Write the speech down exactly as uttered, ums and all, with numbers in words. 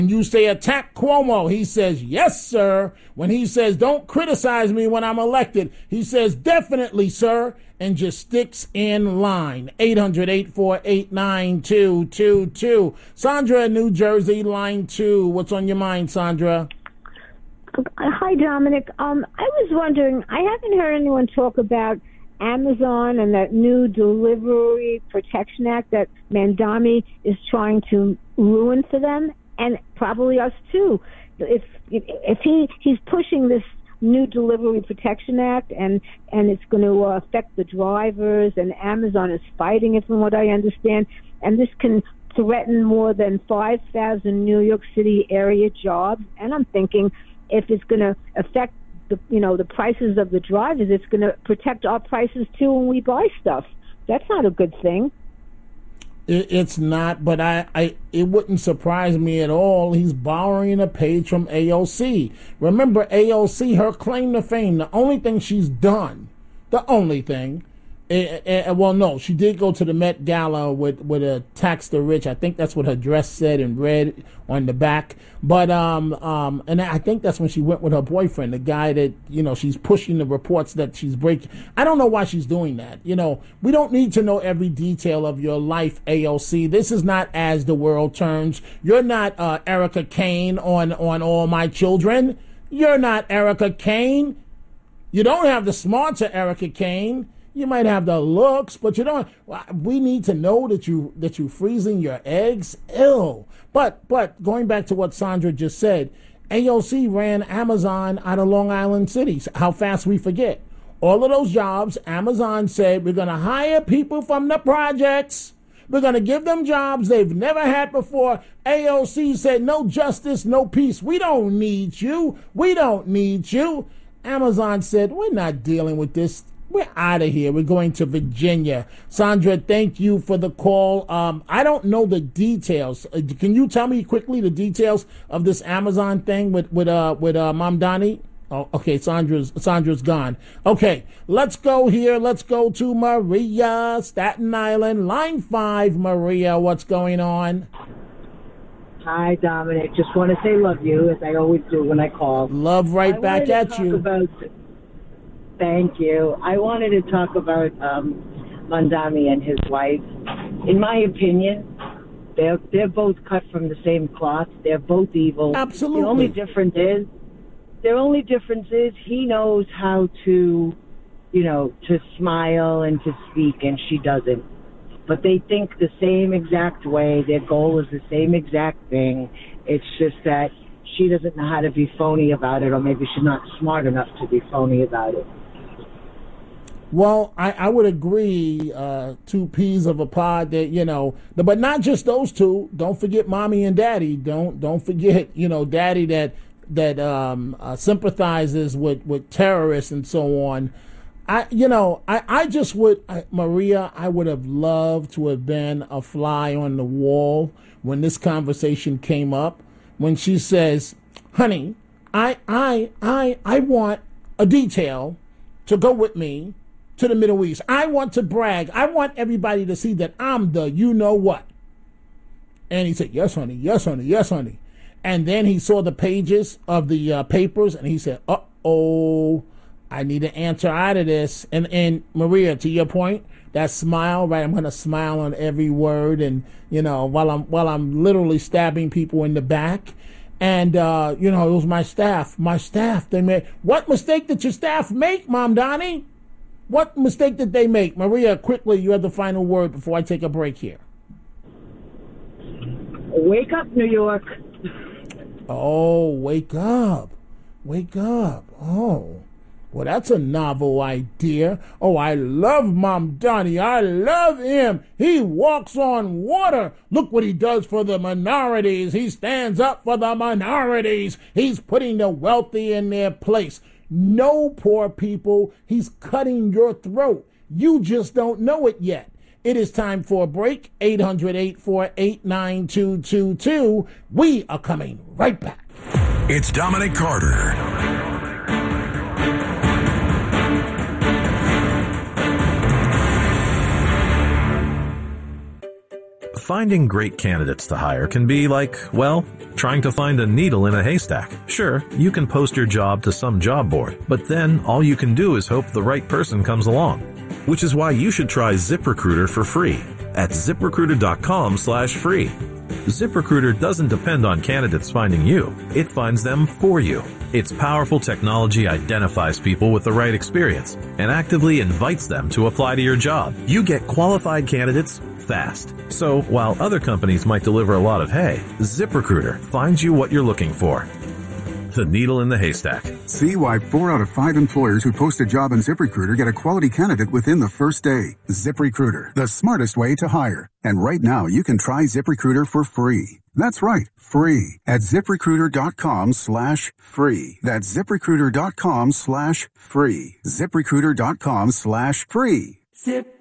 You say attack Cuomo. He says, yes, sir. When he says, don't criticize me when I'm elected, he says, definitely, sir, and just sticks in line. eight hundred, eight four eight, nine two two two. Sandra in New Jersey, line two. What's on your mind, Sandra? Hi, Dominic. Um, I was wondering, I haven't heard anyone talk about Amazon and that new Delivery Protection Act that Mamdani is trying to ruin for them, and probably us too. If if he he's pushing this new Delivery Protection Act, and and it's going to uh, affect the drivers, and Amazon is fighting it, from what I understand, and this can threaten more than five thousand New York City area jobs. And I'm thinking, if it's going to affect the you know the prices of the drivers, it's going to protect our prices too when we buy stuff. That's not a good thing. It's not, but I, I, it wouldn't surprise me at all. He's borrowing a page from A O C. Remember, A O C, her claim to fame, the only thing she's done, the only thing, uh, uh, well, no, she did go to the Met Gala with, with a tax the rich. I think that's what her dress said in red on the back. But, um, um, and I think that's when she went with her boyfriend, the guy that, you know, she's pushing the reports that she's breaking. I don't know why she's doing that. You know, we don't need to know every detail of your life, A O C. This is not As the World Turns. You're not uh, Erica Kane on, on All My Children. You're not Erica Kane. You don't have the smarts of Erica Kane. You might have the looks, but you don't. We need to know that you that you freezing your eggs. Ew. But but going back to what Sandra just said, A O C ran Amazon out of Long Island City. How fast we forget. All of those jobs, Amazon said, we're going to hire people from the projects. We're going to give them jobs they've never had before. A O C said, no justice, no peace. We don't need you. We don't need you. Amazon said, we're not dealing with this. We're out of here. We're going to Virginia. Sandra, thank you for the call. Um, I don't know the details. Uh, can you tell me quickly the details of this Amazon thing with with uh with uh Mamdani? Oh, okay. Sandra's Sandra's gone. Okay, let's go here. Let's go to Maria, Staten Island, line five. Maria, what's going on? Hi, Dominic. Just want to say love you, as I always do when I call. Love right I back at you. About, thank you. I wanted to talk about um, Mamdani and his wife. In my opinion, they're they're both cut from the same cloth. They're both evil. Absolutely. The only difference is, the only difference is he knows how to, you know, to smile and to speak, and she doesn't. But they think the same exact way. Their goal is the same exact thing. It's just that she doesn't know how to be phony about it, or maybe she's not smart enough to be phony about it. Well, I, I would agree, uh, two peas of a pod that, you know, but not just those two. Don't forget mommy and daddy. Don't don't forget, you know, daddy that that um, uh, sympathizes with, with terrorists and so on. I, you know, I, I just would, I, Maria, I would have loved to have been a fly on the wall when this conversation came up, when she says, honey, I, I, I, I want a detail to go with me to the Middle East. I want to brag. I want everybody to see that I'm the you know what. And he said, yes, honey, yes, honey, yes, honey. And then he saw the pages of the uh, papers, and he said, uh-oh, I need an answer out of this. And, and Maria, to your point, that smile, right? I'm going to smile on every word, and, you know, while I'm while I'm literally stabbing people in the back. And, uh, you know, it was my staff. My staff, they made. What mistake did your staff make, Mamdani? What mistake did they make? Maria, quickly, you have the final word before I take a break here. Wake up, New York. Oh, wake up. Wake up. Oh. Well, that's a novel idea. Oh, I love Mamdani. I love him. He walks on water. Look what he does for the minorities. He stands up for the minorities. He's putting the wealthy in their place. No, poor people. He's cutting your throat. You just don't know it yet. It is time for a break. eight hundred, eight four eight, nine two two two. We are coming right back. It's Dominic Carter. Finding great candidates to hire can be like, well, trying to find a needle in a haystack. Sure, you can post your job to some job board, but then all you can do is hope the right person comes along. Which is why you should try ZipRecruiter for free at ZipRecruiter.com slash free. ZipRecruiter doesn't depend on candidates finding you. It finds them for you. Its powerful technology identifies people with the right experience and actively invites them to apply to your job. You get qualified candidates fast. So while other companies might deliver a lot of hay, ZipRecruiter finds you what you're looking for. The needle in the haystack. See why four out of five employers who post a job on ZipRecruiter get a quality candidate within the first day. ZipRecruiter, the smartest way to hire. And right now, you can try ZipRecruiter for free. That's right, free at ZipRecruiter.com slash free. That's ZipRecruiter.com slash free. ZipRecruiter.com slash free. Zip.